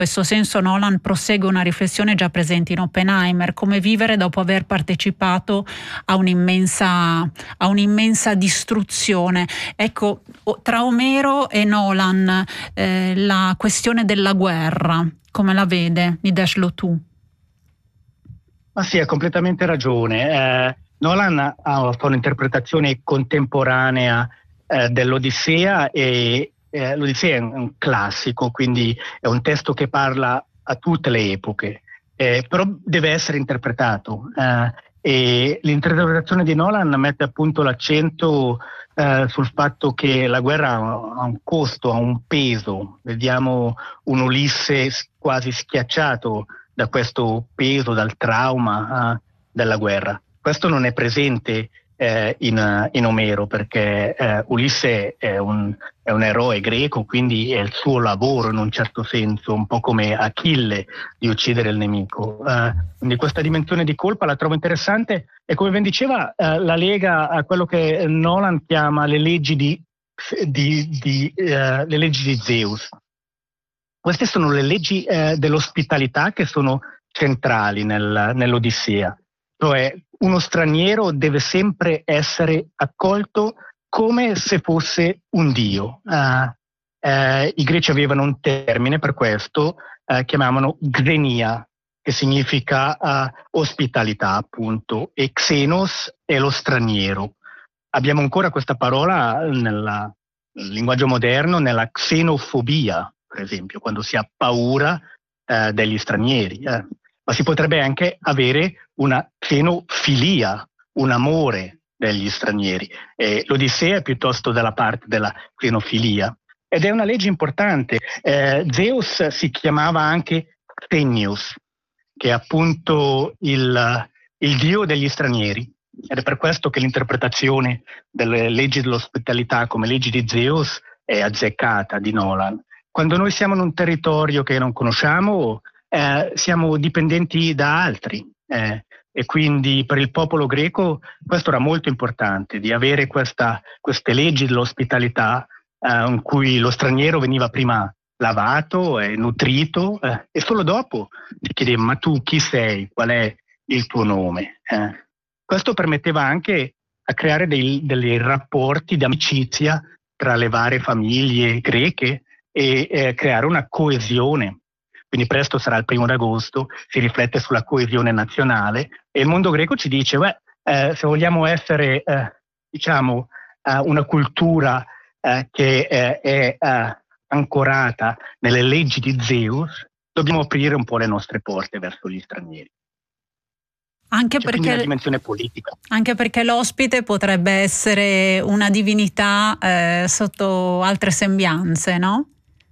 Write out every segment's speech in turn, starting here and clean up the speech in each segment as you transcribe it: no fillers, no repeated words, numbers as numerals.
questo senso Nolan prosegue una riflessione già presente in Oppenheimer: come vivere dopo aver partecipato a un'immensa distruzione. Ecco, tra Omero e Nolan la questione della guerra, come la vede Nidesh Lotu? Ma sì, ha completamente ragione. Nolan ha un'interpretazione contemporanea dell'Odissea, e l'Odissea è un classico, quindi è un testo che parla a tutte le epoche, però deve essere interpretato, e l'interpretazione di Nolan mette appunto l'accento sul fatto che la guerra ha un costo, ha un peso. Vediamo un Ulisse quasi schiacciato da questo peso, dal trauma della guerra. Questo non è presente in Omero, perché Ulisse è un eroe greco, quindi è il suo lavoro in un certo senso, un po' come Achille, di uccidere il nemico. Quindi questa dimensione di colpa la trovo interessante, e come ben diceva la lega a quello che Nolan chiama le leggi le leggi di Zeus. Queste sono le leggi dell'ospitalità che sono centrali nell'Odissea. Cioè, uno straniero deve sempre essere accolto come se fosse un dio. I greci avevano un termine per questo, chiamavano xenia, che significa ospitalità, appunto, e xenos è lo straniero. Abbiamo ancora questa parola nel linguaggio moderno, nella xenofobia, per esempio, quando si ha paura degli stranieri. Ma si potrebbe anche avere una xenofilia, un amore degli stranieri. L'Odissea è piuttosto dalla parte della xenofilia. Ed è una legge importante. Zeus si chiamava anche Xenios, che è appunto il dio degli stranieri. Ed è per questo che l'interpretazione delle leggi dell'ospitalità come leggi di Zeus è azzeccata di Nolan. Quando noi siamo in un territorio che non conosciamo, siamo dipendenti da altri, e quindi per il popolo greco questo era molto importante, di avere queste leggi dell'ospitalità in cui lo straniero veniva prima lavato e nutrito, e solo dopo ti chiedeva: ma tu chi sei? Qual è il tuo nome? Questo permetteva anche a creare dei rapporti di amicizia tra le varie famiglie greche e creare una coesione. Quindi presto sarà il 1° agosto, si riflette sulla coesione nazionale, e il mondo greco ci dice: se vogliamo essere una cultura che è ancorata nelle leggi di Zeus, dobbiamo aprire un po' le nostre porte verso gli stranieri. Anche C'è quindi una dimensione politica. Anche perché l'ospite potrebbe essere una divinità sotto altre sembianze, no?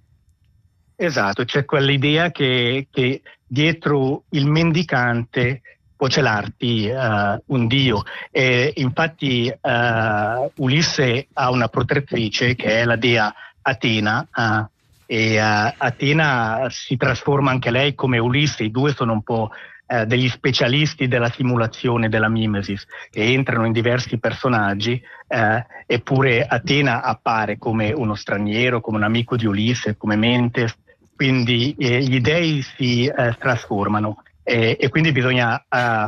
Esatto, c'è quell'idea che dietro il mendicante può celarti un dio. E infatti Ulisse ha una protettrice che è la dea Atena, e Atena si trasforma anche lei come Ulisse. I due sono un po' degli specialisti della simulazione, della mimesis, che entrano in diversi personaggi, eppure Atena appare come uno straniero, come un amico di Ulisse, come Mentes. Quindi gli dei si trasformano, e quindi bisogna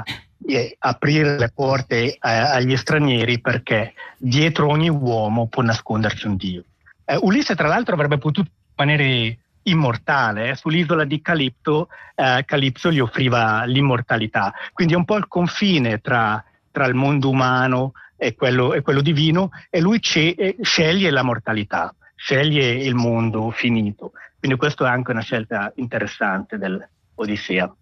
aprire le porte agli stranieri, perché dietro ogni uomo può nascondersi un dio. Ulisse tra l'altro avrebbe potuto rimanere immortale. Sull'isola di Calipso, Calipso gli offriva l'immortalità, quindi è un po' il confine tra il mondo umano e quello divino, e lui sceglie la mortalità, sceglie il mondo finito. Quindi questo è anche una scelta interessante dell'Odissea.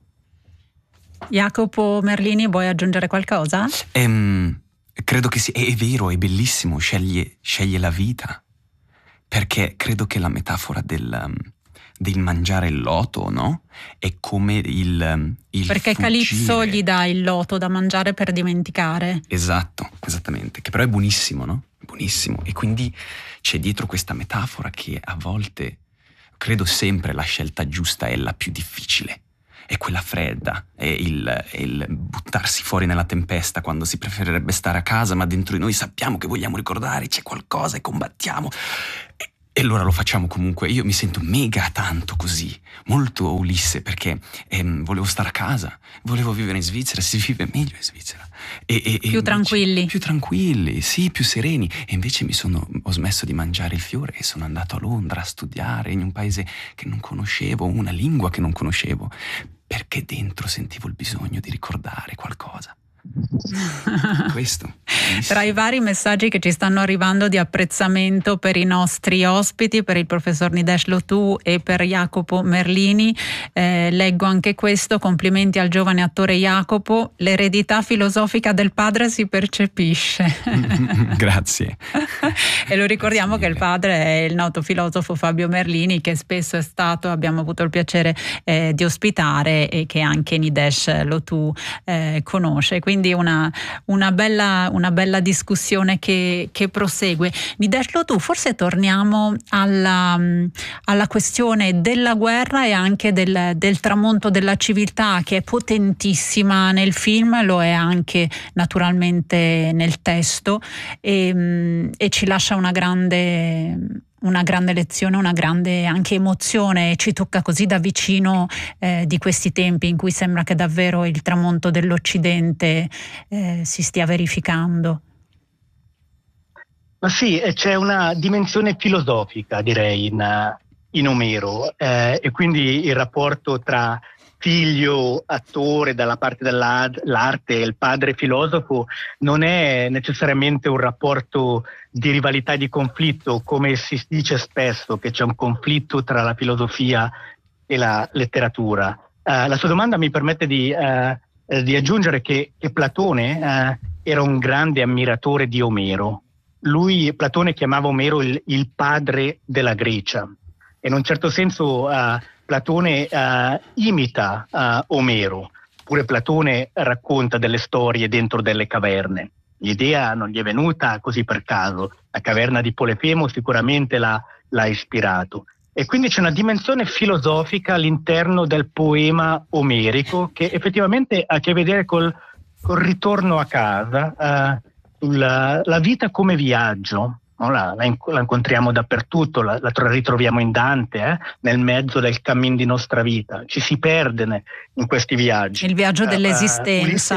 Jacopo Merlini, vuoi aggiungere qualcosa? Credo che è vero, è bellissimo, sceglie la vita, perché credo che la metafora del mangiare il loto, no? È come il perché fuggire. Calipso gli dà il loto da mangiare per dimenticare. Esatto, esattamente, che però è buonissimo, no? Buonissimo. E quindi c'è dietro questa metafora che a volte, credo sempre, la scelta giusta è la più difficile. È quella fredda, è il buttarsi fuori nella tempesta quando si preferirebbe stare a casa, ma dentro di noi sappiamo che vogliamo ricordare, c'è qualcosa e combattiamo. E allora lo facciamo comunque. Io mi sento mega tanto così, molto Ulisse, perché volevo stare a casa, volevo vivere in Svizzera, si vive meglio in Svizzera. Più tranquilli. Più tranquilli, sì, più sereni. E invece ho smesso di mangiare il fiore e sono andato a Londra a studiare in un paese che non conoscevo, una lingua che non conoscevo, perché dentro sentivo il bisogno di ricordare qualcosa. Questo. Tra i vari messaggi che ci stanno arrivando di apprezzamento per i nostri ospiti, per il professor Nidesh Lotu e per Jacopo Merlini, leggo anche questo: complimenti al giovane attore Jacopo, l'eredità filosofica del padre si percepisce. Grazie. E lo ricordiamo che il padre è il noto filosofo Fabio Merlini, che spesso è stato, abbiamo avuto il piacere di ospitare, e che anche Nidesh Lotu conosce. Quindi una bella discussione che prosegue. Nidesh Lotu, forse torniamo alla questione della guerra e anche del tramonto della civiltà, che è potentissima nel film, lo è anche naturalmente nel testo, e ci lascia una grande lezione, una grande anche emozione, e ci tocca così da vicino di questi tempi in cui sembra che davvero il tramonto dell'Occidente si stia verificando. Ma sì, c'è una dimensione filosofica, direi, in Omero, e quindi il rapporto tra figlio attore dalla parte dell'arte e il padre filosofo non è necessariamente un rapporto di rivalità e di conflitto, come si dice spesso che c'è un conflitto tra la filosofia e la letteratura. La sua domanda mi permette di aggiungere che Platone era un grande ammiratore di Omero. Platone chiamava Omero il padre della Grecia, e in un certo senso Platone imita Omero. Pure Platone racconta delle storie dentro delle caverne. L'idea non gli è venuta così per caso. La caverna di Polifemo sicuramente l'ha ispirato. E quindi c'è una dimensione filosofica all'interno del poema omerico che effettivamente ha a che vedere col ritorno a casa, la vita come viaggio. No? La incontriamo dappertutto, la ritroviamo in Dante, nel mezzo del cammin di nostra vita. Ci si perde in questi viaggi. Il viaggio dell'esistenza.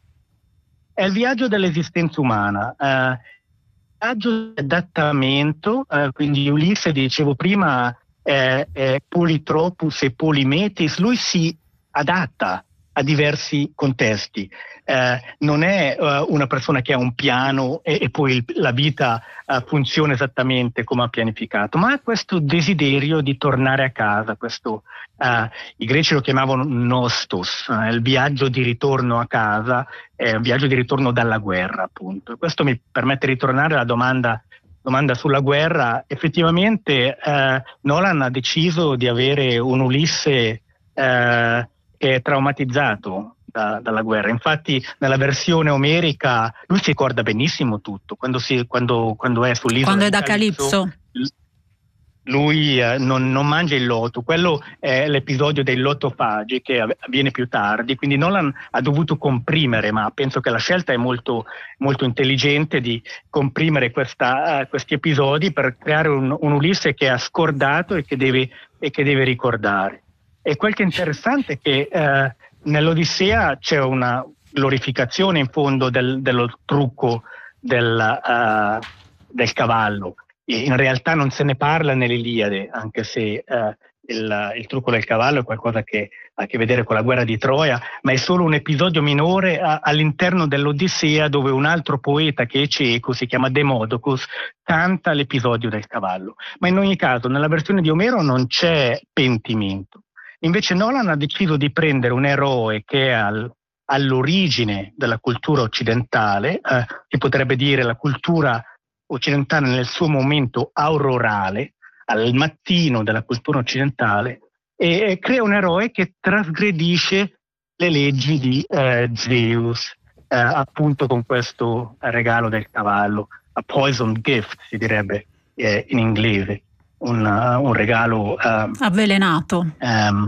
È il viaggio dell'esistenza umana, viaggio di adattamento, quindi Ulisse, dicevo prima, Polytropus e Polymetis, lui si adatta a diversi contesti. Non è una persona che ha un piano e poi la vita funziona esattamente come ha pianificato, ma ha questo desiderio di tornare a casa. I greci lo chiamavano nostos, il viaggio di ritorno a casa, un viaggio di ritorno dalla guerra, appunto. Questo mi permette di tornare alla domanda sulla guerra. Effettivamente Nolan ha deciso di avere un Ulisse che è traumatizzato dalla guerra. Infatti nella versione omerica lui si ricorda benissimo tutto. Quando è sull'isola, quando è da Calipso, lui non mangia il loto. Quello è l'episodio dei lotofagi che avviene più tardi, quindi Nolan ha dovuto comprimere, ma penso che la scelta è molto, molto intelligente, di comprimere questi episodi per creare un Ulisse che ha scordato e che deve ricordare. E quel che è interessante è che nell'Odissea c'è una glorificazione in fondo dello trucco del cavallo. In realtà non se ne parla nell'Iliade, anche se il trucco del cavallo è qualcosa che ha a che vedere con la guerra di Troia, ma è solo un episodio minore all'interno dell'Odissea, dove un altro poeta che è cieco, si chiama Demodocus, canta l'episodio del cavallo. Ma in ogni caso nella versione di Omero non c'è pentimento. Invece Nolan ha deciso di prendere un eroe che è all'origine della cultura occidentale, si potrebbe dire la cultura occidentale nel suo momento aurorale, al mattino della cultura occidentale, e crea un eroe che trasgredisce le leggi di Zeus, appunto con questo regalo del cavallo, a poison gift si direbbe in inglese. Un regalo avvelenato.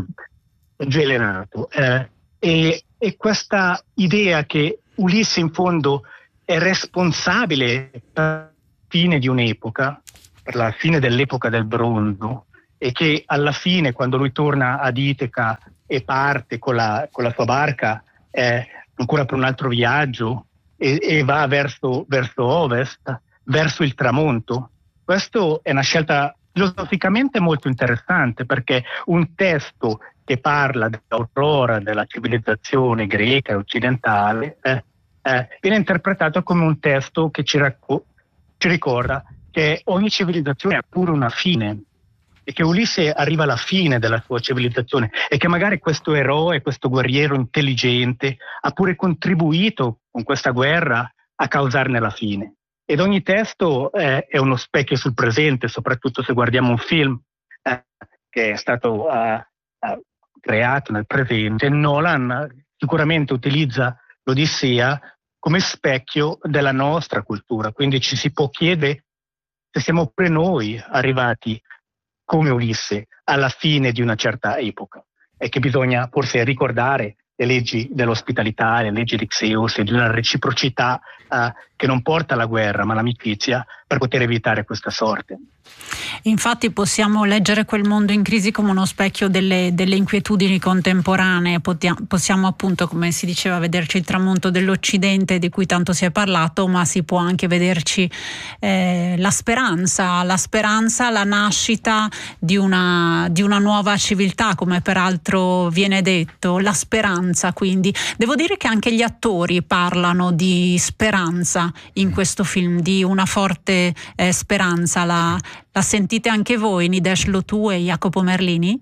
E questa idea che Ulisse in fondo è responsabile per la fine di un'epoca per la fine dell'epoca del bronzo, e che alla fine, quando lui torna ad Iteca e parte con la sua barca ancora per un altro viaggio e va verso ovest, verso il tramonto, questo è una scelta filosoficamente molto interessante, perché un testo che parla dell'aurora della civilizzazione greca e occidentale viene interpretato come un testo che ci ricorda che ogni civilizzazione ha pure una fine, e che Ulisse arriva alla fine della sua civilizzazione, e che magari questo eroe, questo guerriero intelligente ha pure contribuito con questa guerra a causarne la fine. Ed ogni testo è uno specchio sul presente, soprattutto se guardiamo un film che è stato creato nel presente. Nolan sicuramente utilizza l'Odissea come specchio della nostra cultura, quindi ci si può chiedere se siamo pure noi arrivati come Ulisse alla fine di una certa epoca, e che bisogna forse ricordare le leggi dell'ospitalità, le leggi di Xeus e di una reciprocità che non porta alla guerra ma all'amicizia, per poter evitare questa sorte. Infatti possiamo leggere quel mondo in crisi come uno specchio delle inquietudini contemporanee, possiamo appunto, come si diceva, vederci il tramonto dell'Occidente di cui tanto si è parlato, ma si può anche vederci la speranza, la nascita di una nuova civiltà, come peraltro viene detto, la speranza. Quindi devo dire che anche gli attori parlano di speranza in questo film, di una forte speranza. La sentite anche voi, Nidesh Lotu e Jacopo Merlini?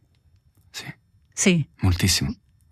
Sì. Moltissimo.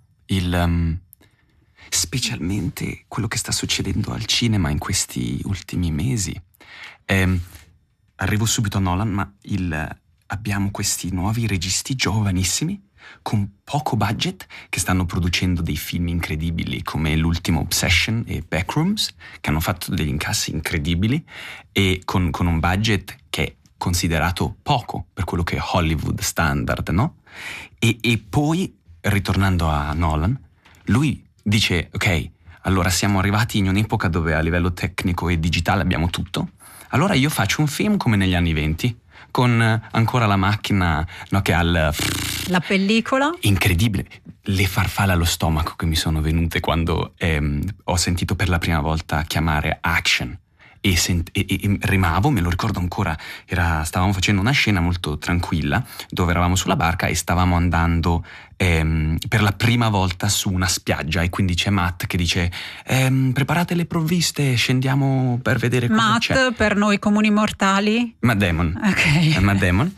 Specialmente quello che sta succedendo al cinema in questi ultimi mesi. Arrivo subito a Nolan, ma abbiamo questi nuovi registi giovanissimi con poco budget che stanno producendo dei film incredibili, come l'ultimo Obsession e Backrooms, che hanno fatto degli incassi incredibili, e con un budget che è considerato poco per quello che è Hollywood standard, no? E poi, ritornando a Nolan, lui dice: ok, allora siamo arrivati in un'epoca dove a livello tecnico e digitale abbiamo tutto, allora io faccio un film come negli anni 20, con ancora la macchina, no, che ha la pellicola. Incredibile. Le farfalle allo stomaco che mi sono venute quando ho sentito per la prima volta chiamare action. E rimavo, me lo ricordo ancora, stavamo facendo una scena molto tranquilla dove eravamo sulla barca e stavamo andando per la prima volta su una spiaggia, e quindi c'è Matt che dice: preparate le provviste, scendiamo per vedere cosa Matt, c'è. per noi comuni mortali? Matt Damon. Ok. Matt Damon.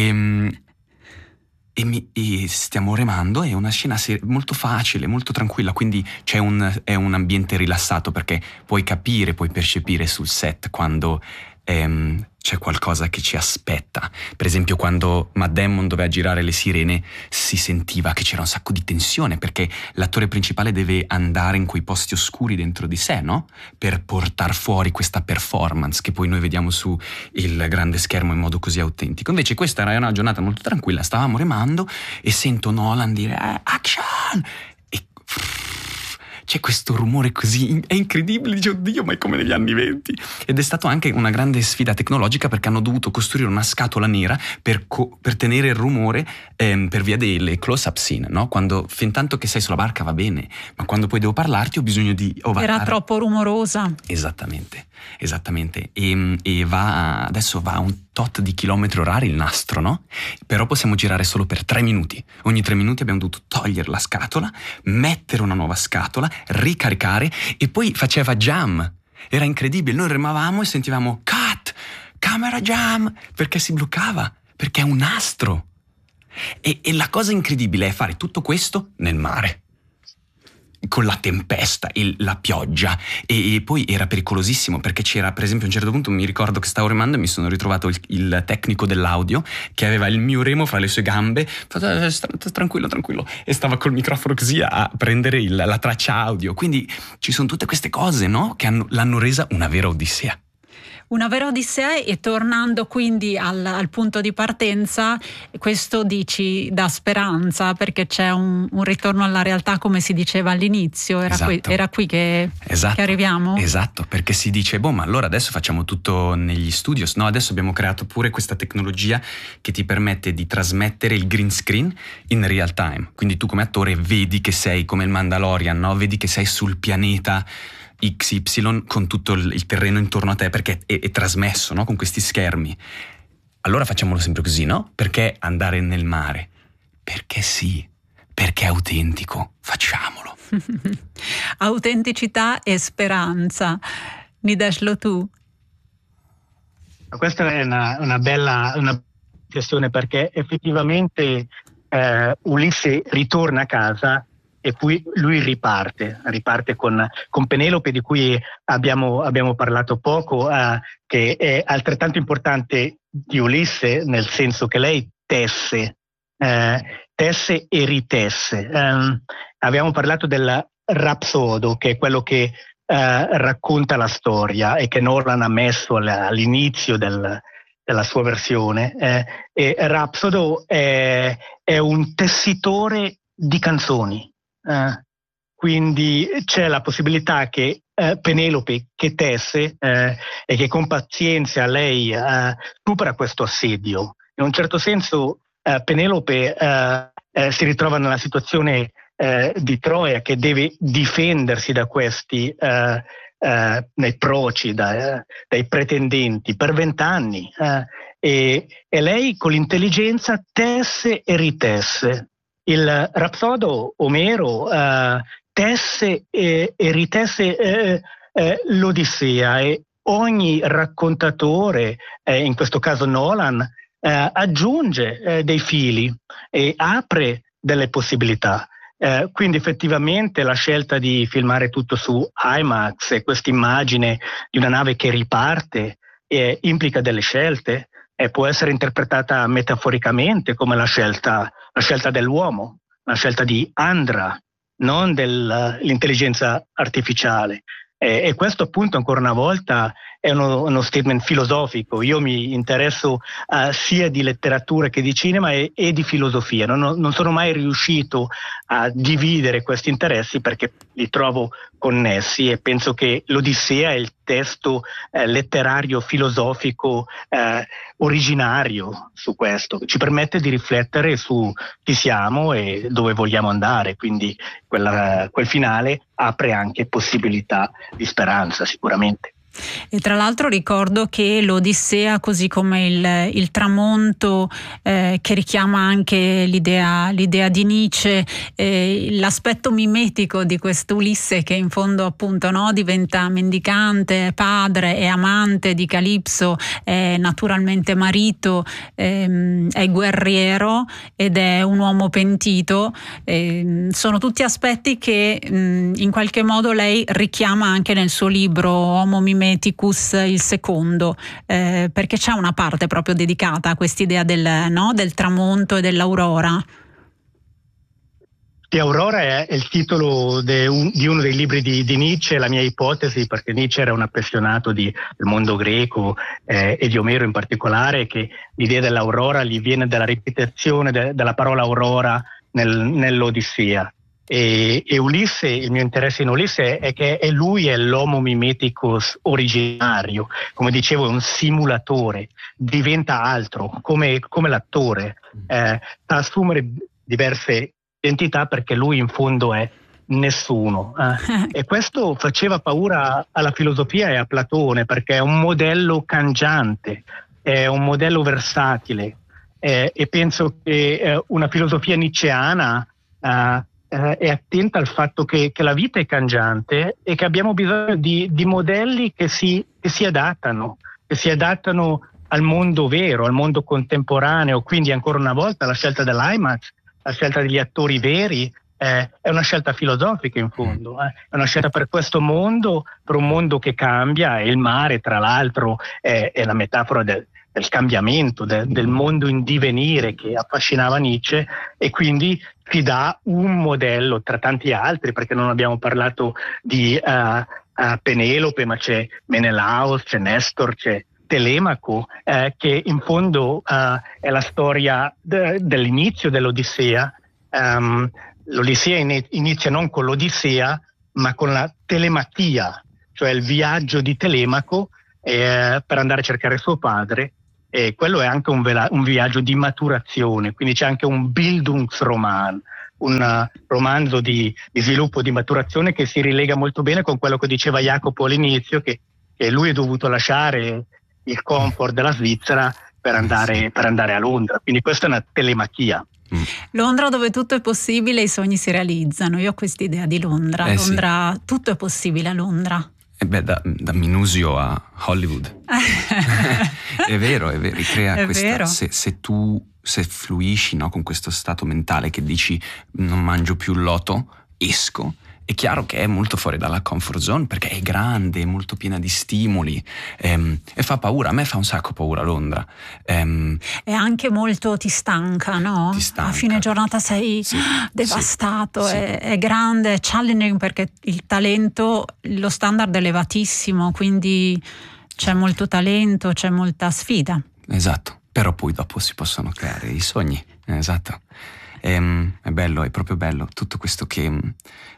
E stiamo remando, è una scena molto facile, molto tranquilla, quindi è un ambiente rilassato, perché puoi capire, puoi percepire sul set quando c'è qualcosa che ci aspetta. Per esempio, quando Matt Damon doveva girare Le Sirene, si sentiva che c'era un sacco di tensione, perché l'attore principale deve andare in quei posti oscuri dentro di sé, no? Per portare fuori questa performance che poi noi vediamo su il grande schermo in modo così autentico. Invece questa era una giornata molto tranquilla, stavamo remando e sento Nolan dire action! E c'è questo rumore così, è incredibile, dice: oddio, ma è come negli anni 20. Ed è stata anche una grande sfida tecnologica, perché hanno dovuto costruire una scatola nera per tenere il rumore per via delle close-up scene, no? Quando fin tanto che sei sulla barca va bene, ma quando poi devo parlarti ho bisogno di ovattare. Era troppo rumorosa. Esattamente. E adesso va a un tot di chilometri orari il nastro, no? Però possiamo girare solo per 3 minuti. Ogni 3 minuti abbiamo dovuto togliere la scatola, mettere una nuova scatola, ricaricare, e poi faceva jam. Era incredibile, noi remavamo e sentivamo cut, camera jam, perché si bloccava, perché è un nastro. E la cosa incredibile è fare tutto questo nel mare, con la tempesta e la pioggia, e poi era pericolosissimo, perché c'era, per esempio, a un certo punto mi ricordo che stavo remando e mi sono ritrovato il tecnico dell'audio che aveva il mio remo fra le sue gambe, tranquillo, e stava col microfono così a prendere la traccia audio. Quindi ci sono tutte queste cose, no, che l'hanno resa una vera odissea. Una vera odissea, e tornando quindi al punto di partenza, questo dici dà speranza, perché c'è un ritorno alla realtà, come si diceva all'inizio, era qui che arriviamo? Esatto, perché si dice, ma allora adesso facciamo tutto negli studios, no, adesso abbiamo creato pure questa tecnologia che ti permette di trasmettere il green screen in real time, quindi tu come attore vedi che sei come il Mandalorian, no? Vedi che sei sul pianeta XY con tutto il terreno intorno a te, perché è trasmesso, no? Con questi schermi. Allora facciamolo sempre così, no? Perché andare nel mare? Perché sì, perché è autentico, facciamolo. Autenticità e speranza. Nidesh Lotu. Questa è una bella questione, perché effettivamente Ulisse ritorna a casa e poi lui riparte con Penelope, di cui abbiamo parlato poco, che è altrettanto importante di Ulisse, nel senso che lei tesse e ritesse. Abbiamo parlato del rapsodo, che è quello che racconta la storia e che Nolan ha messo all'inizio della sua versione, e Rhapsodo è un tessitore di canzoni. Quindi c'è la possibilità che Penelope, che tesse e che con pazienza lei supera questo assedio. In un certo senso Penelope si ritrova nella situazione di Troia, che deve difendersi da questi nei proci, dai pretendenti per 20 anni, e lei con l'intelligenza tesse e ritesse. Il Rapsodo Omero tesse e ritesse l'Odissea, e ogni raccontatore, in questo caso Nolan, aggiunge dei fili e apre delle possibilità. Quindi effettivamente la scelta di filmare tutto su IMAX e questa immagine di una nave che riparte implica delle scelte, e può essere interpretata metaforicamente come la scelta dell'uomo, la scelta di Andra, non dell'intelligenza artificiale. E questo appunto ancora una volta è uno statement filosofico. Io mi interesso sia di letteratura che di cinema e di filosofia. Non sono mai riuscito a dividere questi interessi, perché li trovo connessi, e penso che l'Odissea è il testo letterario filosofico originario su questo. Ci permette di riflettere su chi siamo e dove vogliamo andare, quindi quel finale apre anche possibilità di speranza, sicuramente. E tra l'altro ricordo che l'Odissea, così come il tramonto, che richiama anche l'idea di Nietzsche, l'aspetto mimetico di questo Ulisse, che in fondo appunto diventa mendicante, padre e amante di Calipso, è naturalmente marito, è guerriero ed è un uomo pentito. Sono tutti aspetti che in qualche modo lei richiama anche nel suo libro Homo Mimeticus, il secondo, perché c'è una parte proprio dedicata a quest'idea del tramonto e dell'aurora. Sì, Aurora è il titolo di uno dei libri di Nietzsche. La mia ipotesi, perché Nietzsche era un appassionato del mondo greco e di Omero in particolare, che l'idea dell'aurora gli viene dalla ripetizione della parola aurora nell'Odissea. E Ulisse, il mio interesse in Ulisse è che lui è l'homo mimeticus originario, come dicevo, è un simulatore, diventa altro, come l'attore, assumere diverse identità, perché lui in fondo è nessuno. E questo faceva paura alla filosofia e a Platone, perché è un modello cangiante, è un modello versatile, e penso che una filosofia nietzscheana è attenta al fatto che la vita è cangiante e che abbiamo bisogno di modelli che si adattano al mondo vero, al mondo contemporaneo. Quindi ancora una volta la scelta dell'IMAX, la scelta degli attori veri, è una scelta filosofica in fondo, è una scelta per questo mondo, per un mondo che cambia, e il mare tra l'altro è la metafora del cambiamento, del mondo in divenire che affascinava Nietzsche, e quindi ti dà un modello tra tanti altri, perché non abbiamo parlato di Penelope, ma c'è Menelaos, c'è Nestor, c'è Telemaco, che in fondo è la storia dell'inizio dell'Odissea. L'Odissea inizia non con l'Odissea, ma con la telemachia, cioè il viaggio di Telemaco per andare a cercare suo padre, e quello è anche un viaggio di maturazione, quindi c'è anche un Bildungsroman, un romanzo di sviluppo, di maturazione, che si rilega molto bene con quello che diceva Jacopo all'inizio, che lui è dovuto lasciare il comfort della Svizzera per andare a Londra, quindi questa è una telemachia. Londra, dove tutto è possibile, i sogni si realizzano. Io ho questa idea di Londra. Londra, sì. Tutto è possibile a Londra. Da Minusio a Hollywood. È vero, ricrea è questa. Vero. Se fluisci, no, con questo stato mentale che dici non mangio più il loto, esco. È chiaro che è molto fuori dalla comfort zone, perché è grande, è molto piena di stimoli, e fa paura. A me fa un sacco paura Londra. E anche molto ti stanca, no? Ti stanca. A fine giornata sei devastato, sì. È grande, è challenging, perché il talento, lo standard è elevatissimo, quindi c'è molto talento, c'è molta sfida. Esatto, però poi dopo si possono creare i sogni, esatto. È bello, è proprio bello tutto questo che...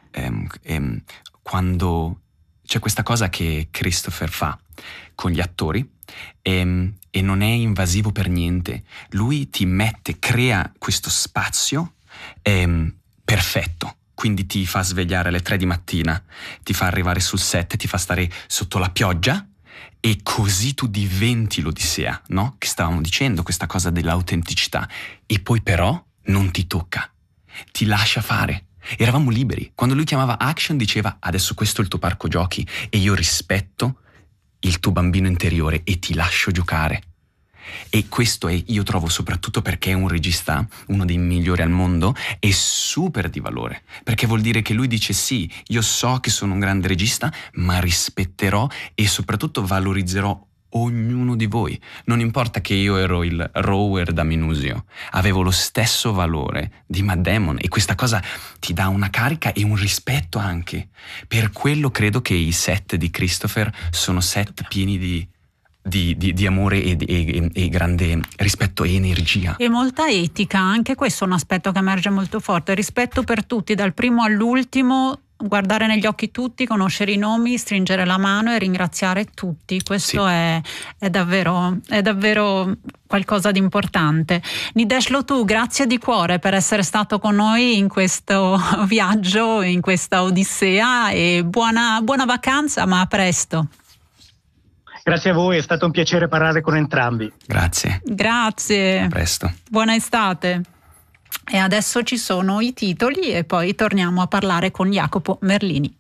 quando c'è questa cosa che Christopher fa con gli attori e non è invasivo per niente, lui ti crea questo spazio perfetto, quindi ti fa svegliare alle 3 di mattina, ti fa arrivare sul set, ti fa stare sotto la pioggia, e così tu diventi l'Odissea, no? Che stavamo dicendo, questa cosa dell'autenticità, e poi però non ti tocca, ti lascia fare. Eravamo liberi. Quando lui chiamava action diceva adesso questo è il tuo parco giochi e io rispetto il tuo bambino interiore e ti lascio giocare. E questo io trovo, soprattutto perché è un regista, uno dei migliori al mondo, è super di valore, perché vuol dire che lui dice sì, io so che sono un grande regista, ma rispetterò e soprattutto valorizzerò ognuno di voi. Non importa che io ero il rower da Minusio, avevo lo stesso valore di Matt Damon, e questa cosa ti dà una carica e un rispetto anche. Per quello credo che i set di Christopher sono set pieni di amore e grande rispetto e energia. E molta etica, anche questo è un aspetto che emerge molto forte, rispetto per tutti, dal primo all'ultimo, guardare negli occhi tutti, conoscere i nomi, stringere la mano e ringraziare tutti. Questo sì. è davvero qualcosa di importante. Nidesh Lotu, grazie di cuore per essere stato con noi in questo viaggio, in questa odissea, e buona vacanza, ma a presto. Grazie a voi, è stato un piacere parlare con entrambi. Grazie. A presto. Buona estate. E adesso ci sono i titoli e poi torniamo a parlare con Jacopo Merlini.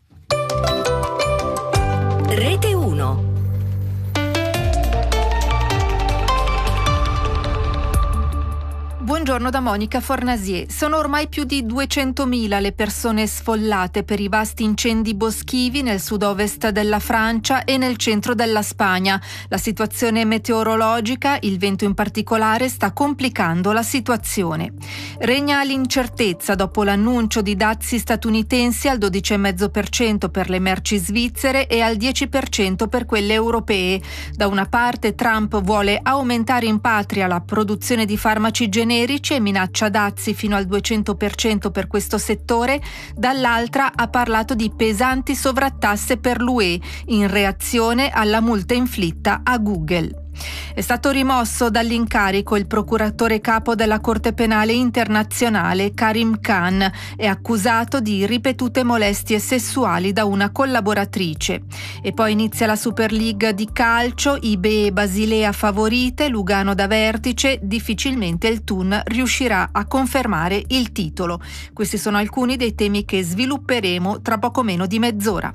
Rete 1. Buongiorno da Monica Fornasier. Sono ormai più di 200.000 le persone sfollate per i vasti incendi boschivi nel sud-ovest della Francia e nel centro della Spagna. La situazione meteorologica, il vento in particolare, sta complicando la situazione. Regna l'incertezza dopo l'annuncio di dazi statunitensi al 12,5% per le merci svizzere e al 10% per quelle europee. Da una parte Trump vuole aumentare in patria la produzione di farmaci generici e minaccia dazi fino al 200% per questo settore, dall'altra ha parlato di pesanti sovrattasse per l'UE in reazione alla multa inflitta a Google. È stato rimosso dall'incarico il procuratore capo della Corte Penale Internazionale Karim Khan, è accusato di ripetute molestie sessuali da una collaboratrice. E poi inizia la Super League di calcio, IBE e Basilea favorite, Lugano da vertice, difficilmente il Thun riuscirà a confermare il titolo. Questi sono alcuni dei temi che svilupperemo tra poco meno di mezz'ora.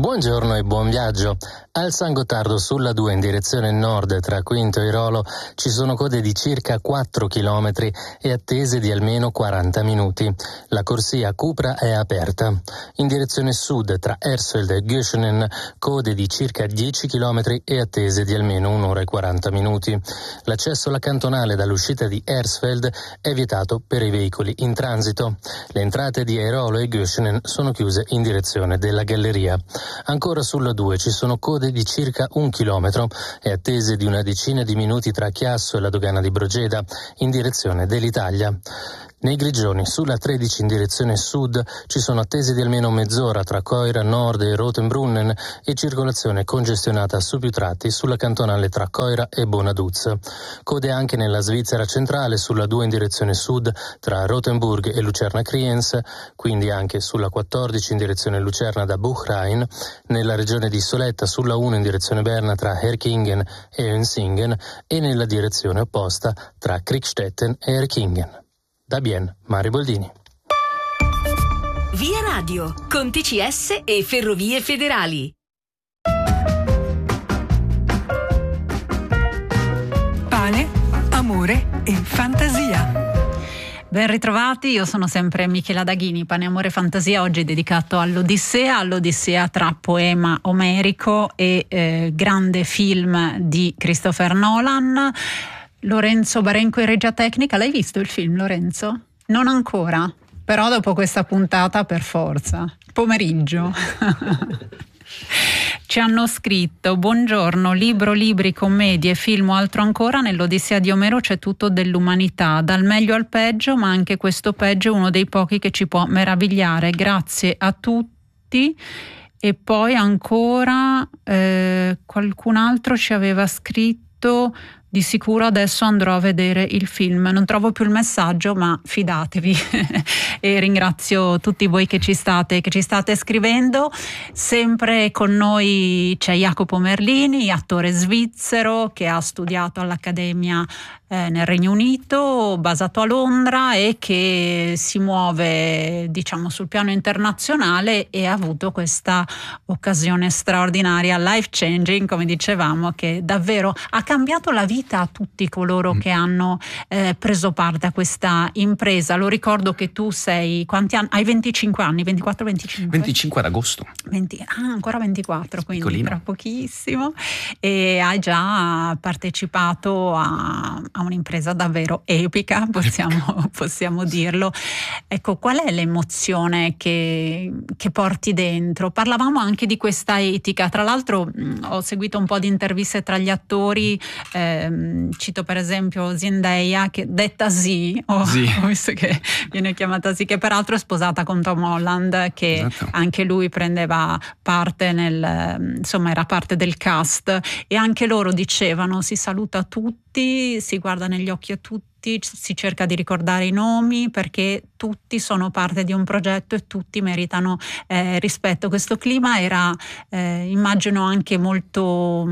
Buongiorno e buon viaggio. Al San Gottardo sulla 2 in direzione nord tra Quinto e Rolo ci sono code di circa 4 km e attese di almeno 40 minuti. La corsia Cupra è aperta. In direzione sud tra Hersfeld e Göschenen code di circa 10 km e attese di almeno 1 ora e 40 minuti. L'accesso alla cantonale dall'uscita di Hersfeld è vietato per i veicoli in transito. Le entrate di Airolo e Göschenen sono chiuse in direzione della galleria. Ancora sulla 2 ci sono code di circa 1 chilometro e attese di una decina di minuti tra Chiasso e la dogana di Brogeda in direzione dell'Italia. Nei Grigioni, sulla 13 in direzione sud, ci sono attese di almeno mezz'ora tra Coira Nord e Rotenbrunnen e circolazione congestionata su più tratti sulla cantonale tra Coira e Bonaduz. Code anche nella Svizzera centrale, sulla 2 in direzione sud tra Rothenburg e Lucerna-Kriens, quindi anche sulla 14 in direzione Lucerna da Buchrein, nella regione di Soletta sulla 1 in direzione Berna tra Herkingen e Unsingen e nella direzione opposta tra Kriegstetten e Herkingen. Da Bien, Mari Boldini. Via Radio, con TCS e Ferrovie Federali. Pane, amore e fantasia. Ben ritrovati, io sono sempre Michela Daghini, Pane, Amore, Fantasia, oggi dedicato all'Odissea tra poema omerico e grande film di Christopher Nolan. Lorenzo Barenco in regia tecnica, l'hai visto il film, Lorenzo? Non ancora, però dopo questa puntata per forza, pomeriggio. Ci hanno scritto: buongiorno, libro, libri, commedie, film o altro ancora, nell'Odissea di Omero c'è tutto dell'umanità, dal meglio al peggio, ma anche questo peggio è uno dei pochi che ci può meravigliare. Grazie a tutti. E poi ancora qualcun altro ci aveva scritto: di sicuro adesso andrò a vedere il film. Non trovo più il messaggio, ma fidatevi. E ringrazio tutti voi che ci state scrivendo. Sempre con noi c'è Jacopo Merlini, attore svizzero che ha studiato all'Accademia nel Regno Unito, basato a Londra, e che si muove, diciamo, sul piano internazionale, e ha avuto questa occasione straordinaria, life changing, come dicevamo, che davvero ha cambiato la vita a tutti coloro che hanno preso parte a questa impresa. Lo ricordo che tu sei, quanti anni? Hai 25 anni, 24, 25? 25 ad agosto. Ancora 24, quindi piccolino, tra pochissimo, e hai già partecipato a un'impresa davvero epica, possiamo dirlo. Ecco, qual è l'emozione che porti dentro? Parlavamo anche di questa etica, tra l'altro ho seguito un po' di interviste tra gli attori, cito per esempio Zendaya, che detta Zee, ho visto che viene chiamata Zee, che peraltro è sposata con Tom Holland, che esatto, anche lui prendeva parte insomma era parte del cast, e anche loro dicevano: si saluta tutti, si guarda negli occhi a tutti, si cerca di ricordare i nomi, perché tutti sono parte di un progetto e tutti meritano rispetto. Questo clima era immagino anche molto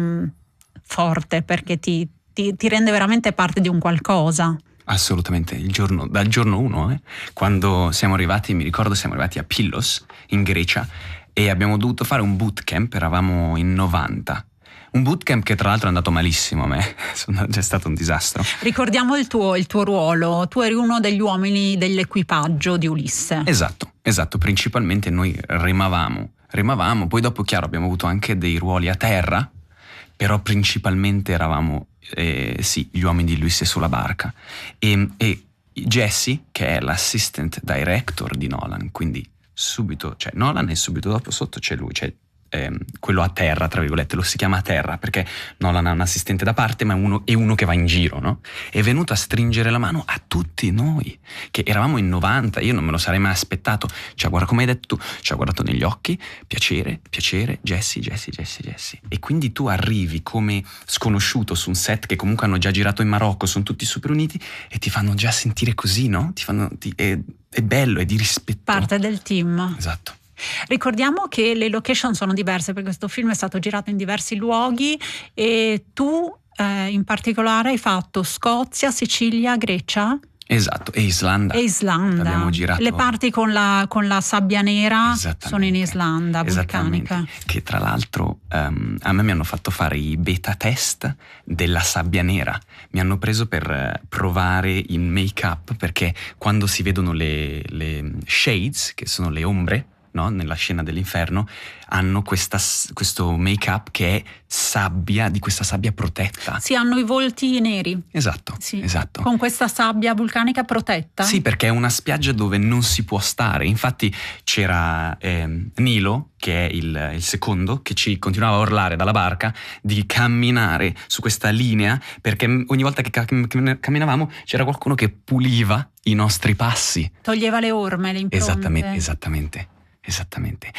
forte, perché ti rende veramente parte di un qualcosa. Assolutamente, dal giorno 1, quando siamo arrivati, mi ricordo siamo arrivati a Pylos in Grecia e abbiamo dovuto fare un bootcamp, eravamo in 90. Un bootcamp che tra l'altro è andato malissimo a me, è stato un disastro. Ricordiamo il tuo ruolo, tu eri uno degli uomini dell'equipaggio di Ulisse. Esatto, principalmente noi remavamo, poi dopo chiaro abbiamo avuto anche dei ruoli a terra, però principalmente eravamo gli uomini di Ulisse sulla barca, e Jesse, che è l'assistant director di Nolan, quindi subito c'è Nolan e subito dopo sotto c'è lui, c'è quello a terra, tra virgolette, lo si chiama a terra perché Nolan ha un assistente da parte, ma è uno che va in giro, no? È venuto a stringere la mano a tutti noi che eravamo in 90. Io non me lo sarei mai aspettato. Come hai detto tu, ci ha guardato negli occhi: piacere, Jesse. E quindi tu arrivi come sconosciuto su un set che comunque hanno già girato in Marocco, sono tutti super uniti e ti fanno già sentire così, no? È bello, è di rispetto, parte del team. Esatto. Ricordiamo che le location sono diverse, perché questo film è stato girato in diversi luoghi, e tu in particolare hai fatto Scozia, Sicilia, Grecia? Esatto, e Islanda. Abbiamo girato. Le parti con la sabbia nera sono in Islanda, vulcanica. Che tra l'altro a me mi hanno fatto fare i beta test della sabbia nera. Mi hanno preso per provare il make-up, perché quando si vedono le shades, che sono le ombre, no? Nella scena dell'inferno, hanno questo make-up che è sabbia, di questa sabbia protetta. Sì, hanno i volti neri. Esatto, sì. Esatto. Con questa sabbia vulcanica protetta. Sì, perché è una spiaggia dove non si può stare. Infatti c'era Nilo, che è il secondo, che ci continuava a urlare dalla barca di camminare su questa linea, perché ogni volta che camminavamo c'era qualcuno che puliva i nostri passi. Toglieva le orme, le impronte. Esattamente.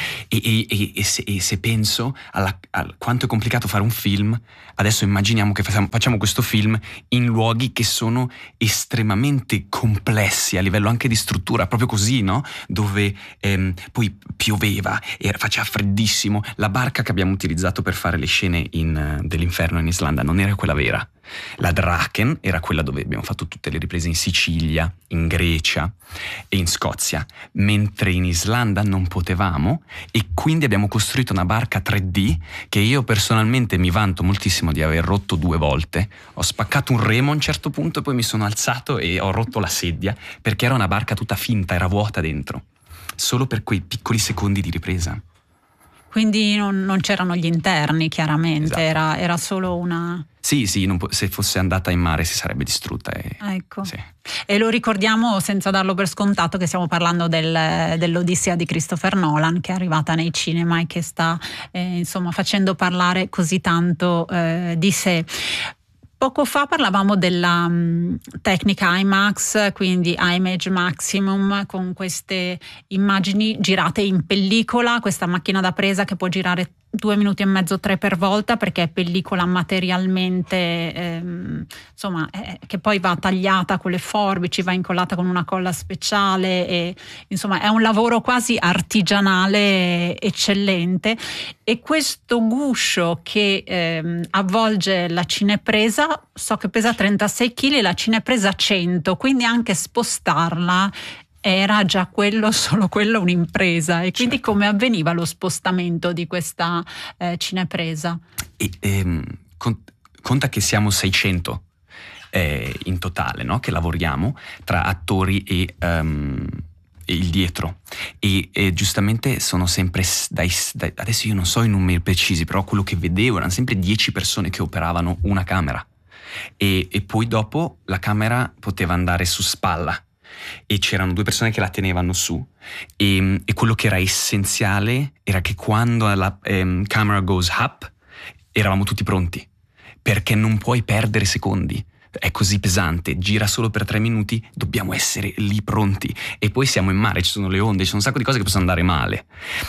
E se penso a quanto è complicato fare un film, adesso immaginiamo che facciamo questo film in luoghi che sono estremamente complessi a livello anche di struttura, proprio così, no? Dove poi pioveva e faceva freddissimo. La barca che abbiamo utilizzato per fare le scene dell'inferno in Islanda non era quella vera. La Draken era quella dove abbiamo fatto tutte le riprese in Sicilia, in Grecia e in Scozia, mentre in Islanda non potevamo, e quindi abbiamo costruito una barca 3D che io personalmente mi vanto moltissimo di aver rotto 2 volte. Ho spaccato un remo a un certo punto e poi mi sono alzato e ho rotto la sedia, perché era una barca tutta finta, era vuota dentro, solo per quei piccoli secondi di ripresa. Quindi non c'erano gli interni, chiaramente, esatto. Era solo una... Sì, se fosse andata in mare si sarebbe distrutta. Ecco. Sì. E lo ricordiamo senza darlo per scontato che stiamo parlando dell'Odissea di Christopher Nolan, che è arrivata nei cinema e che sta facendo parlare così tanto di sé. Poco fa parlavamo della tecnica IMAX, quindi Image Maximum, con queste immagini girate in pellicola, questa macchina da presa che può girare 2 minuti e mezzo, 3 per volta, perché è pellicola materialmente, che poi va tagliata con le forbici, va incollata con una colla speciale, e insomma è un lavoro quasi artigianale eccellente. E questo guscio che avvolge la cinepresa, so che pesa 36 kg e la cinepresa 100, quindi anche spostarla era già solo quello un'impresa. E quindi certo. Come avveniva lo spostamento di questa cinepresa? Conta che siamo 600 in totale, no? Che lavoriamo tra attori e il dietro, e giustamente sono sempre adesso io non so i numeri precisi, però quello che vedevo erano sempre 10 persone che operavano una camera, e poi dopo la camera poteva andare su spalla e c'erano 2 persone che la tenevano su, e quello che era essenziale era che quando la camera goes up eravamo tutti pronti, perché non puoi perdere secondi. È così pesante, gira solo per 3 minuti, dobbiamo essere lì pronti. E poi siamo in mare, ci sono le onde, ci sono un sacco di cose che possono andare male.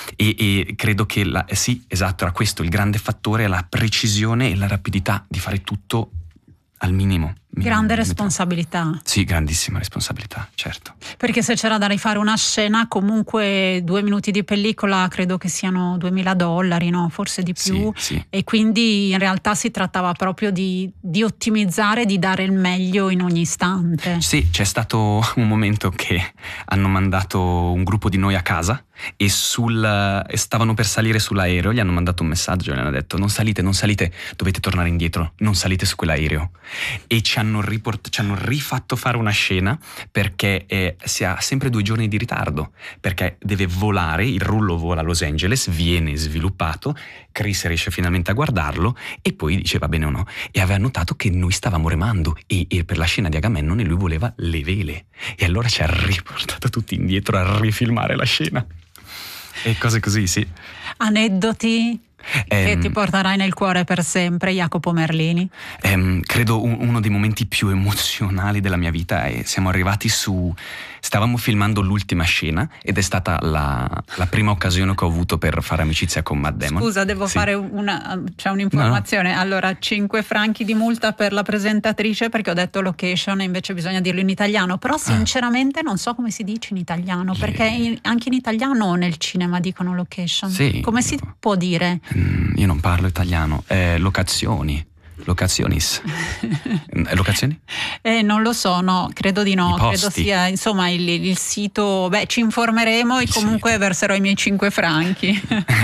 E credo che sì, esatto, era questo il grande fattore, la precisione e la rapidità di fare tutto al minimo. Grande responsabilità. Sì, grandissima responsabilità, certo. Perché se c'era da rifare una scena, comunque 2 minuti di pellicola credo che siano $2.000, no? Forse di più. Sì. E quindi in realtà si trattava proprio di ottimizzare, di dare il meglio in ogni istante. Sì, c'è stato un momento che hanno mandato un gruppo di noi a casa e stavano per salire sull'aereo, gli hanno mandato un messaggio, gli hanno detto non salite, dovete tornare indietro, non salite su quell'aereo. E ci hanno rifatto fare una scena, perché si ha sempre 2 giorni di ritardo, perché deve volare, il rullo vola a Los Angeles, viene sviluppato, Chris riesce finalmente a guardarlo e poi dice va bene o no, e aveva notato che noi stavamo remando e per la scena di Agamennone lui voleva le vele, e allora ci ha riportato tutti indietro a rifilmare la scena e cose così. Sì. Aneddoti che ti porterai nel cuore per sempre, Jacopo Merlini? Credo uno dei momenti più emozionali della mia vita è siamo arrivati stavamo filmando l'ultima scena ed è stata la prima occasione che ho avuto per fare amicizia con Matt Damon. Scusa, devo fare un'informazione. No. Allora, 5 franchi di multa per la presentatrice perché ho detto location e invece bisogna dirlo in italiano, però sinceramente non so come si dice in italiano, perché anche in italiano nel cinema dicono location. Sì. Come si può dire? Io non parlo italiano. Locazioni. Locazioni? Non lo so, no, credo di no. I posti. Credo sia, insomma, il sito. Beh, ci informeremo e comunque verserò i miei 5 franchi.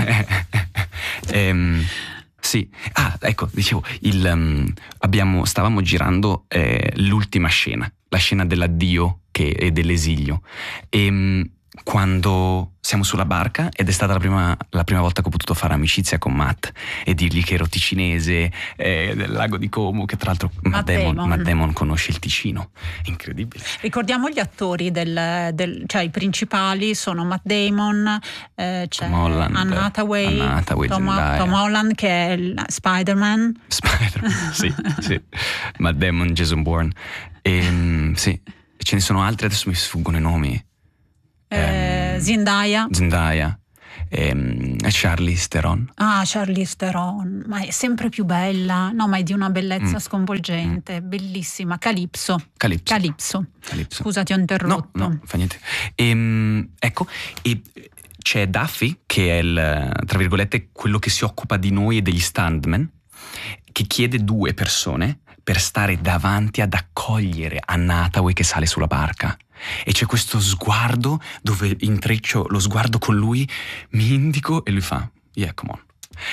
Sì, ecco, dicevo, stavamo girando l'ultima scena, la scena dell'addio e dell'esilio. Quando siamo sulla barca, ed è stata la prima volta che ho potuto fare amicizia con Matt e dirgli che ero ticinese, del lago di Como, che tra l'altro Matt Damon conosce il Ticino, incredibile. Ricordiamo gli attori cioè i principali sono Matt Damon, c'è Tom Holland, Anne Hathaway, Tom Holland che è Spider-Man, sì, Matt Damon, Jason Bourne, sì, ce ne sono altri, adesso mi sfuggono i nomi. Zendaya, Charlize Theron. Charlize Theron, ma è sempre più bella, no, ma è di una bellezza sconvolgente, bellissima. Calypso. Scusa, ti ho interrotto. No, fa niente. Ecco, e c'è Duffy, che è tra virgolette quello che si occupa di noi e degli stuntman, che chiede 2 persone per stare davanti ad accogliere Anne Hathaway che sale sulla barca. E c'è questo sguardo dove intreccio lo sguardo con lui, mi indico e lui fa yeah, come on.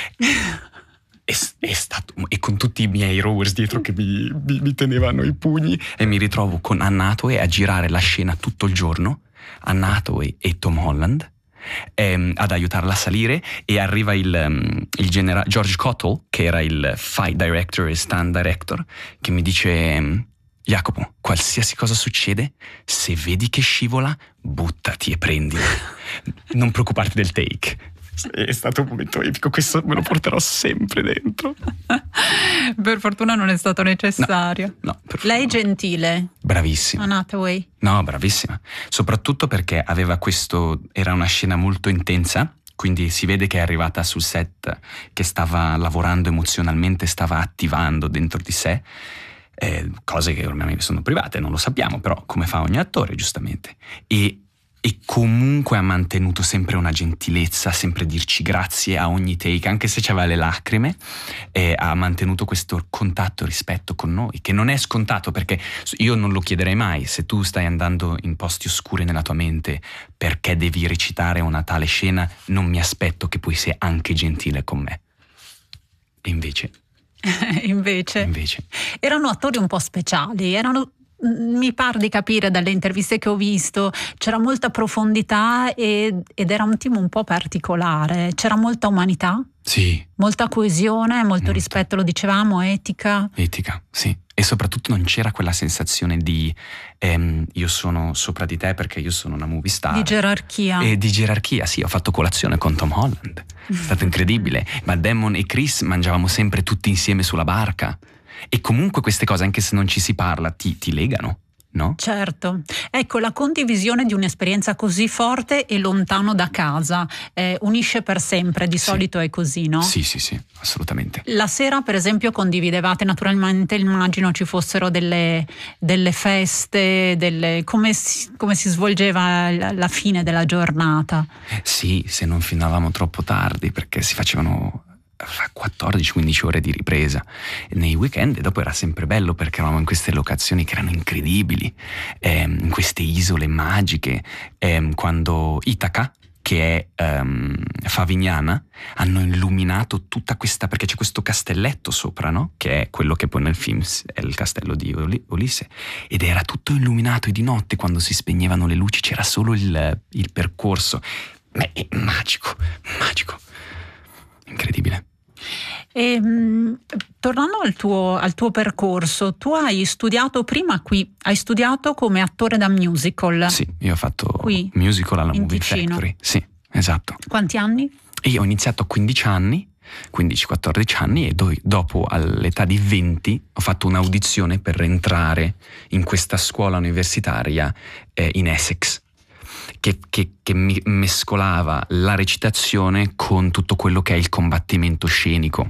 È stato, e con tutti i miei rowers dietro che mi tenevano i pugni, e mi ritrovo con Anne Hathaway a girare la scena tutto il giorno, Anne Hathaway e Tom Holland, ad aiutarla a salire, e arriva il generale George Cottle, che era il fight director e stunt director, che mi dice: Jacopo, qualsiasi cosa succede, se vedi che scivola, buttati e prendila. Non preoccuparti del take. È stato un momento epico, questo me lo porterò sempre dentro. Per fortuna non è stato necessario. No, lei è gentile. Bravissima. Anne Hathaway. No, bravissima. Soprattutto perché era una scena molto intensa, quindi si vede che è arrivata sul set, che stava lavorando emozionalmente, stava attivando dentro di sé. Cose che ormai sono private, non lo sappiamo, però come fa ogni attore, giustamente, e comunque ha mantenuto sempre una gentilezza, sempre dirci grazie a ogni take, anche se c'aveva le lacrime, ha mantenuto questo contatto e rispetto con noi, che non è scontato, perché io non lo chiederei mai. Se tu stai andando in posti oscuri nella tua mente perché devi recitare una tale scena, non mi aspetto che poi sia anche gentile con me. E invece erano attori un po' speciali, mi pare di capire dalle interviste che ho visto, c'era molta profondità ed era un team un po' particolare, c'era molta umanità, sì, molta coesione, molto rispetto, lo dicevamo, etica, sì, e soprattutto non c'era quella sensazione di io sono sopra di te perché io sono una movie star, di gerarchia. E di gerarchia, sì. Ho fatto colazione con Tom Holland, è stato incredibile. Matt Damon e Chris mangiavamo sempre tutti insieme sulla barca, e comunque queste cose, anche se non ci si parla, ti legano, no? Certo. Ecco, la condivisione di un'esperienza così forte e lontano da casa unisce per sempre, di solito è così, no? Sì, assolutamente. La sera, per esempio, condividevate, naturalmente immagino ci fossero delle feste, come si svolgeva la fine della giornata? Sì, se non finavamo troppo tardi, perché si facevano 14-15 ore di ripresa nei weekend, e dopo era sempre bello perché eravamo in queste locazioni che erano incredibili, in queste isole magiche, quando Itaca, che è Favignana, hanno illuminato tutta questa, perché c'è questo castelletto sopra, no? Che è quello che poi nel film è il castello di Ulisse, ed era tutto illuminato, e di notte quando si spegnevano le luci c'era solo il percorso. Beh, è magico, incredibile. E, tornando al tuo percorso, tu hai studiato prima qui, hai studiato come attore da musical. Sì, io ho fatto qui, musical alla Movie Ticino. Factory. Sì, esatto. Quanti anni? Io ho iniziato a 15 anni, 15-14 anni, e dopo all'età di 20 ho fatto un'audizione per entrare in questa scuola universitaria in Essex, che mescolava la recitazione con tutto quello che è il combattimento scenico.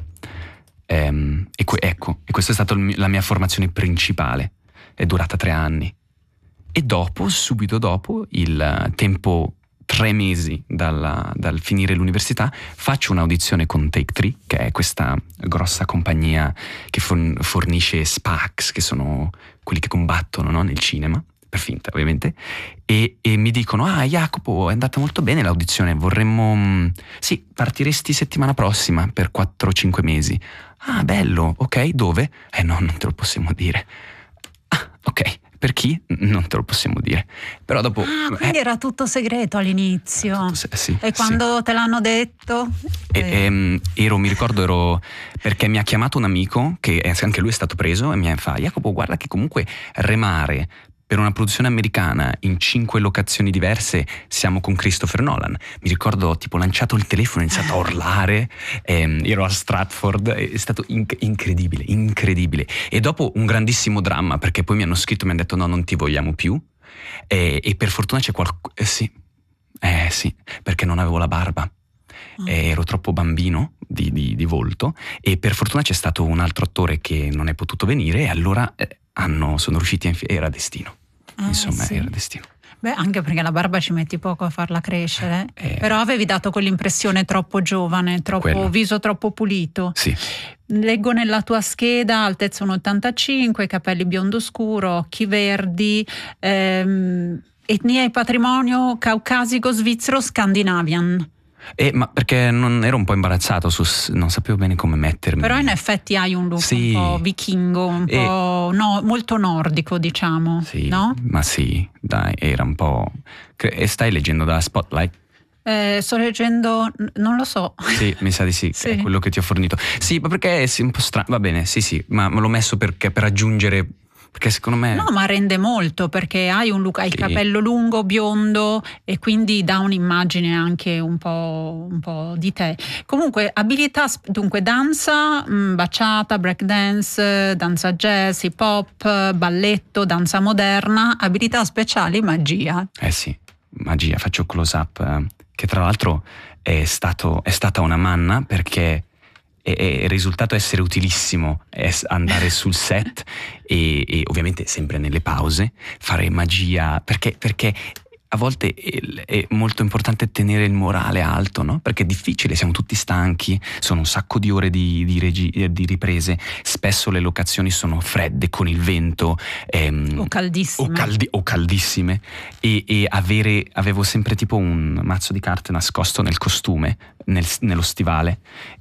E questa è stata la mia formazione principale, è durata 3 anni. E subito dopo, il tempo 3 mesi dal finire l'università, faccio un'audizione con Take-3, che è questa grossa compagnia che fornisce SPACs, che sono quelli che combattono, no, nel cinema, per finta ovviamente, e mi dicono: Jacopo, è andata molto bene l'audizione, vorremmo, sì, partiresti settimana prossima per 4-5 mesi. Bello, ok, dove? No, non te lo possiamo dire. Ok, per chi? Non te lo possiamo dire. Però dopo... quindi era tutto segreto all'inizio. Sì, e quando te l'hanno detto? Mi ricordo ero perché mi ha chiamato un amico che anche lui è stato preso e mi fa: Jacopo, guarda che comunque remare per una produzione americana in 5 locazioni diverse, siamo con Christopher Nolan. Mi ricordo, ho tipo lanciato il telefono, ho iniziato a urlare, ero a Stratford, è stato incredibile. E dopo un grandissimo dramma, perché poi mi hanno scritto, mi hanno detto: no, non ti vogliamo più. E per fortuna c'è qualcuno... sì, perché non avevo la barba. Ero troppo bambino di volto, e per fortuna c'è stato un altro attore che non è potuto venire, e allora sono riusciti era destino. Insomma, sì. Era destino. Beh, anche perché la barba ci metti poco a farla crescere. Però avevi dato quell'impressione troppo giovane, viso troppo pulito. Sì. Leggo nella tua scheda altezza 1,85, capelli biondo scuro, occhi verdi, etnia e patrimonio caucasico, svizzero, scandinavian. Ma perché non ero un po' imbarazzato, non sapevo bene come mettermi. Però in effetti hai un look un po' vichingo, un po' molto nordico, diciamo. Sì, no? Ma sì, dai, era un po'... E stai leggendo da Spotlight? Sto leggendo, non lo so. Sì, mi sa di sì, sì. È quello che ti ho fornito. Sì, ma perché è un po' strano, va bene, sì, ma me l'ho messo per aggiungere... Perché secondo me... No, ma rende molto, perché hai un look, hai il capello lungo, biondo, e quindi dà un'immagine anche un po' di te. Comunque, abilità, dunque danza, bachata, breakdance, danza jazz, hip hop, balletto, danza moderna, abilità speciali, magia. Sì, magia, faccio close up, che tra l'altro è stata una manna, perché... E il risultato è essere utilissimo, è andare sul set e ovviamente sempre nelle pause fare magia, perché a volte è molto importante tenere il morale alto, no? Perché è difficile, siamo tutti stanchi, sono un sacco di ore di riprese, spesso le locazioni sono fredde con il vento o caldissime, o caldissime, e avevo sempre tipo un mazzo di carte nascosto nel costume, nello stivale,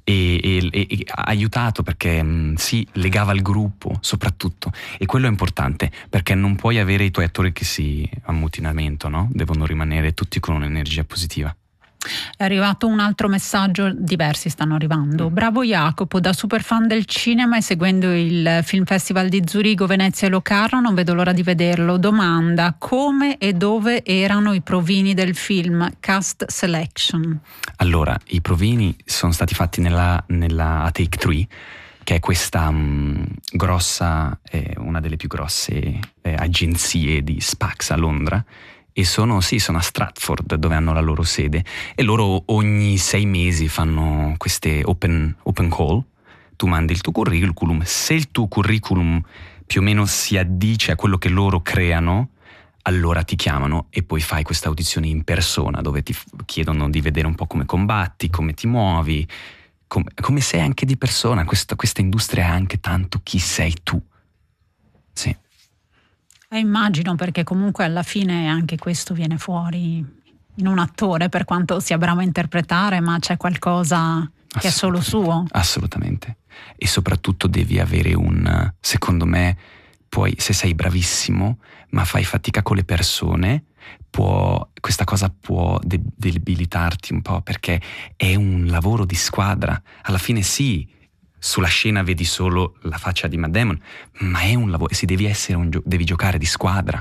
e ha aiutato, perché si legava il gruppo soprattutto, e quello è importante, perché non puoi avere i tuoi attori che si ammutinamento, no? Devono rimanere tutti con un'energia positiva. È arrivato un altro messaggio, diversi stanno arrivando. Bravo Jacopo, da super fan del cinema e seguendo il Film Festival di Zurigo, Venezia e Locarno, non vedo l'ora di vederlo. Domanda: come e dove erano i provini del film? Cast selection. Allora, i provini sono stati fatti nella Take-3, che è questa grossa, una delle più grosse agenzie di SPACs a Londra, e sono a Stratford, dove hanno la loro sede, e loro ogni 6 mesi fanno queste open call. Tu mandi il tuo curriculum, se il tuo curriculum più o meno si addice a quello che loro creano, allora ti chiamano e poi fai questa audizione in persona, dove ti chiedono di vedere un po' come combatti, come ti muovi, come sei anche di persona. Questa industria è anche tanto chi sei tu. Sì. Immagino, perché comunque alla fine anche questo viene fuori in un attore, per quanto sia bravo a interpretare, ma c'è qualcosa che è solo suo. Assolutamente. E soprattutto devi avere secondo me, poi se sei bravissimo ma fai fatica con le persone, questa cosa può debilitarti un po', perché è un lavoro di squadra. Alla fine sì, sulla scena vedi solo la faccia di Matt Damon, ma è un lavoro, devi giocare di squadra.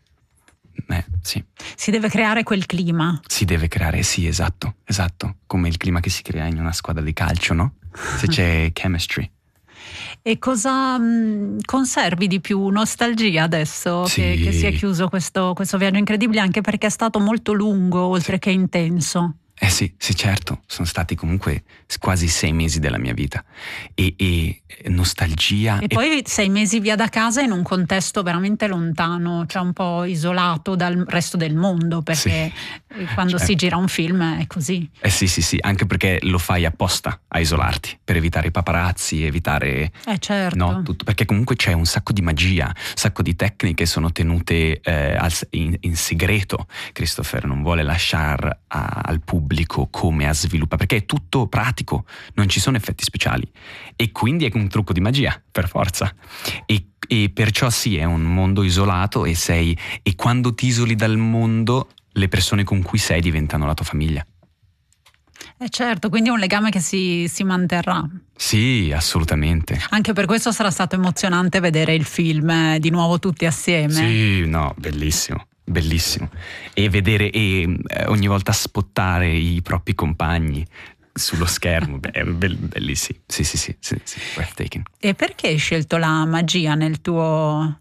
Sì. Si deve creare quel clima. Si deve creare, sì, esatto, come il clima che si crea in una squadra di calcio, no? Se c'è chemistry. E cosa conservi di più? Nostalgia adesso, sì, che si è chiuso questo viaggio incredibile, anche perché è stato molto lungo, oltre che intenso. Sì, certo, sono stati comunque quasi 6 mesi della mia vita, e nostalgia. E poi 6 mesi via da casa in un contesto veramente lontano, cioè un po' isolato dal resto del mondo, perché Quando si gira un film è così. Sì, anche perché lo fai apposta a isolarti, per evitare i paparazzi, evitare... certo. No, tutto, perché comunque c'è un sacco di magia, un sacco di tecniche sono tenute in segreto. Christopher non vuole lasciare al pubblico come ha sviluppato, perché è tutto pratico, non ci sono effetti speciali. E quindi è un trucco di magia, per forza. E perciò sì, è un mondo isolato e quando ti isoli dal mondo, le persone con cui sei diventano la tua famiglia. Certo, quindi è un legame che si manterrà. Sì, assolutamente. Anche per questo sarà stato emozionante vedere il film di nuovo tutti assieme. Sì, no, bellissimo. E vedere ogni volta spottare i propri compagni sullo schermo, bellissimo. Sì, breathtaking. E perché hai scelto la magia nel tuo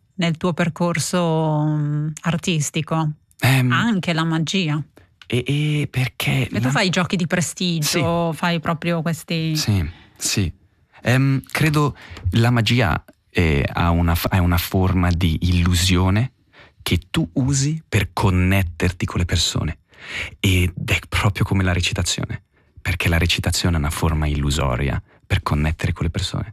percorso artistico? Anche la magia. E perché... tu fai giochi di prestigio, fai proprio questi... Sì. Credo la magia ha una forma di illusione che tu usi per connetterti con le persone. Ed è proprio come la recitazione. Perché la recitazione è una forma illusoria per connettere con le persone.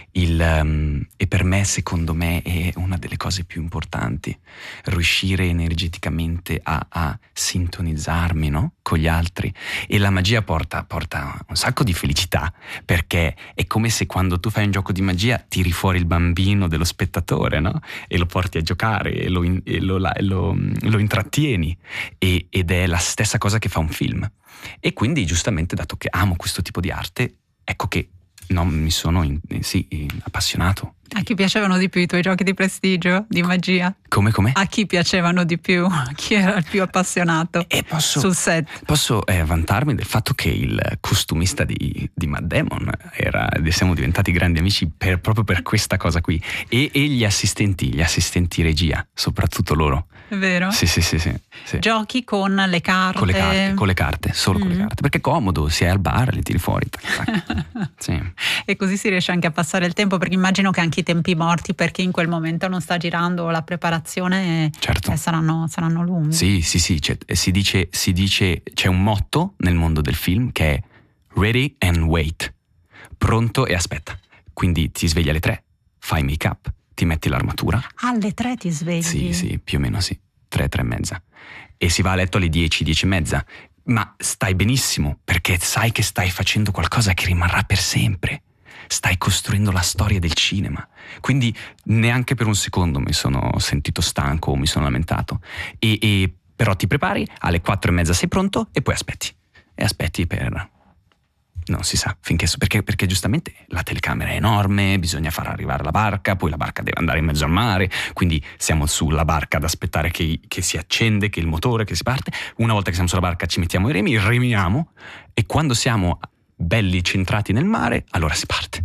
E per me, secondo me, è una delle cose più importanti, riuscire energeticamente a sintonizzarmi, no? Con gli altri. E la magia porta un sacco di felicità, perché è come se quando tu fai un gioco di magia tiri fuori il bambino dello spettatore, no? E lo porti a giocare e lo intrattieni, ed è la stessa cosa che fa un film. E quindi, giustamente, dato che amo questo tipo di arte, ecco che mi sono appassionato. A chi piacevano di più i tuoi giochi di prestigio, di magia? Come? A chi piacevano di più? Chi era il più appassionato sul set? Posso vantarmi del fatto che il costumista di Matt Damon siamo diventati grandi amici proprio per questa cosa qui. E gli assistenti regia, soprattutto loro. È vero? Sì. Giochi con le carte? Con le carte, solo con le carte. Perché è comodo, si è al bar, le tiri fuori. Sì. E così si riesce anche a passare il tempo, perché immagino che anche i tempi morti, per chi in quel momento non sta girando la preparazione, certo, saranno lunghi. Sì, si dice, c'è un motto nel mondo del film che è ready and wait, pronto e aspetta. Quindi ti svegli alle 3, fai make up, ti metti l'armatura. Alle 3 ti svegli? Sì, più o meno sì, 3 e mezza. E si va a letto alle 10 e mezza. Ma stai benissimo, perché sai che stai facendo qualcosa che rimarrà per sempre. Stai costruendo la storia del cinema. Quindi neanche per un secondo mi sono sentito stanco o mi sono lamentato. Però ti prepari, alle 4 e mezza sei pronto e poi aspetti. E aspetti per... non si sa, finché... Perché giustamente la telecamera è enorme, bisogna far arrivare la barca, poi la barca deve andare in mezzo al mare, quindi siamo sulla barca ad aspettare che si accende, che il motore, che si parte. Una volta che siamo sulla barca ci mettiamo i remi, remiamo, e quando siamo belli centrati nel mare, allora si parte.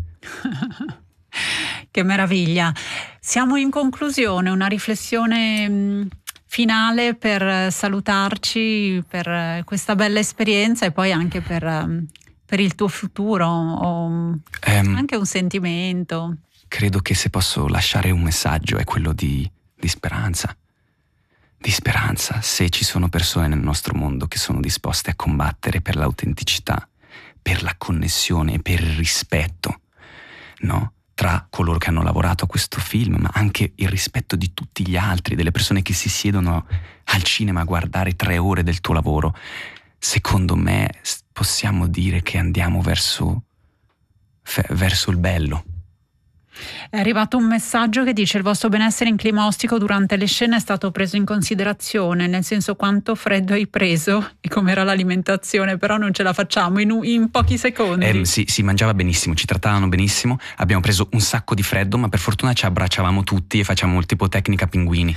Che meraviglia. Siamo in conclusione, una riflessione finale per salutarci per questa bella esperienza e poi anche per il tuo futuro, o anche un sentimento. Credo che se posso lasciare un messaggio è quello di speranza. Di speranza, se ci sono persone nel nostro mondo che sono disposte a combattere per l'autenticità, per la connessione, per il rispetto, no? Tra coloro che hanno lavorato a questo film, ma anche il rispetto di tutti gli altri, delle persone che si siedono al cinema a guardare 3 ore del tuo lavoro. Secondo me possiamo dire che andiamo verso il bello. È arrivato un messaggio che dice: il vostro benessere in clima ostico durante le scene è stato preso in considerazione, nel senso quanto freddo hai preso e com'era l'alimentazione, però non ce la facciamo in pochi secondi. Sì, si mangiava benissimo, ci trattavano benissimo, abbiamo preso un sacco di freddo, ma per fortuna ci abbracciavamo tutti e facciamo il tipo tecnica pinguini.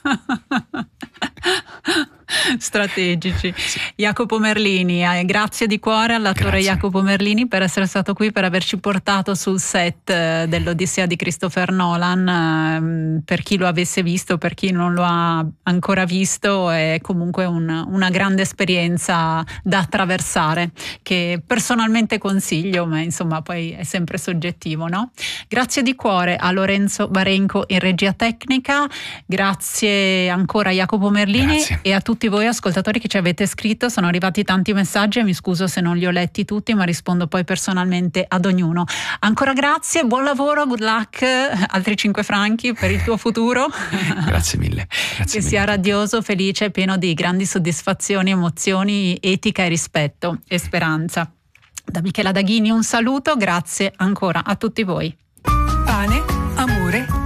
Strategici. Sì. Jacopo Merlini, grazie di cuore all'attore Jacopo Merlini per essere stato qui, per averci portato sul set dell'Odissea di Christopher Nolan. Per chi lo avesse visto, per chi non lo ha ancora visto, è comunque una grande esperienza da attraversare, che personalmente consiglio, ma insomma poi è sempre soggettivo, no? Grazie di cuore a Lorenzo Barenco in regia tecnica, grazie ancora a Jacopo Merlini e a tutti voi ascoltatori che ci avete scritto, sono arrivati tanti messaggi e mi scuso se non li ho letti tutti, ma rispondo poi personalmente ad ognuno. Ancora grazie, buon lavoro, good luck, altri 5 franchi per il tuo futuro. Grazie mille. Grazie che sia radioso, felice, pieno di grandi soddisfazioni, emozioni, etica e rispetto e speranza. Da Michela Daghini un saluto, grazie ancora a tutti voi. Pane, amore